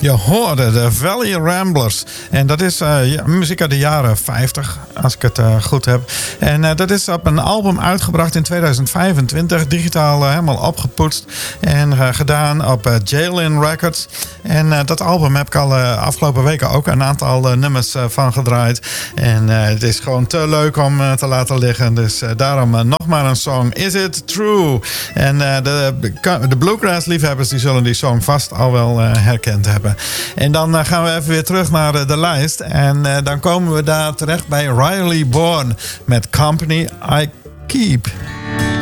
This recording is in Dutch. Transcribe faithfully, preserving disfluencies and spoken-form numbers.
Je hoorde de Valley Ramblers. En dat is uh, ja, muziek uit de jaren vijftig, als ik het uh, goed heb. En uh, dat is op een album uitgebracht in tweeduizend vijfentwintig. Digitaal uh, helemaal opgepoetst. En uh, gedaan op uh, Jailin Records. En uh, dat album heb ik al uh, afgelopen weken ook een aantal uh, nummers uh, van gedraaid. En uh, het is gewoon te leuk om uh, te laten liggen. Dus uh, daarom uh, nog maar een song. Is It True? En uh, de, de Bluegrass liefhebbers die zullen die song vast al wel uh, herkend hebben. En dan uh, gaan we even weer terug naar uh, de lijst. En uh, dan komen we daar terecht bij Riley Bourne met Company I Keep.